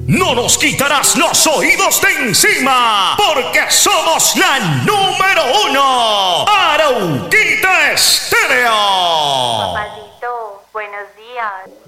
No nos quitarás los oídos de encima, porque somos la número 1. Arauquita Estéreo. Papacito, buenos días.